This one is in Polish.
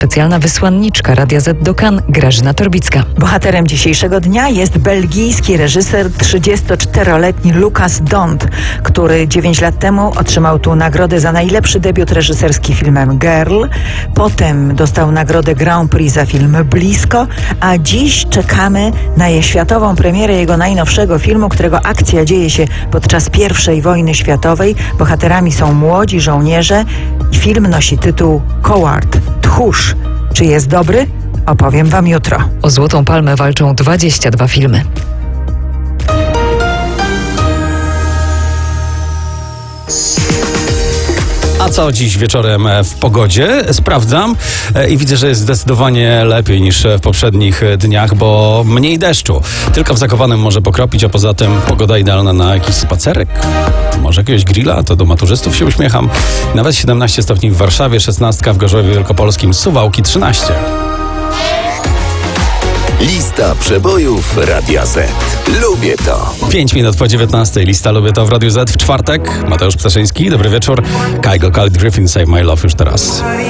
Specjalna wysłanniczka Radia Z do Cannes, Grażyna Torbicka. Bohaterem dzisiejszego dnia jest belgijski reżyser 34-letni Lucas Dont, który 9 lat temu otrzymał tu nagrodę za najlepszy debiut reżyserski filmem Girl. Potem dostał nagrodę Grand Prix za film Blisko, a dziś czekamy na światową premierę jego najnowszego filmu, którego akcja dzieje się podczas I wojny światowej. Bohaterami są młodzi żołnierze. Film nosi tytuł Coward, tchórz. Czy jest dobry? Opowiem wam jutro. O Złotą Palmę walczą 22 filmy. A co dziś wieczorem w pogodzie? Sprawdzam i widzę, że jest zdecydowanie lepiej niż w poprzednich dniach, bo mniej deszczu. Tylko w Zakopanem może pokropić, a poza tym pogoda idealna na jakiś spacerek. Może jakiegoś grilla, to do maturzystów się uśmiecham. Nawet 17 stopni w Warszawie, 16 w Gorzowie Wielkopolskim, Suwałki 13. Lista przebojów Radia Z. Lubię to. 5 minut po 19. Lista Lubię to w Radiu Z w czwartek. Mateusz Ptaszyński, dobry wieczór. Kygo, Khalid Griffin, Save My Love już teraz.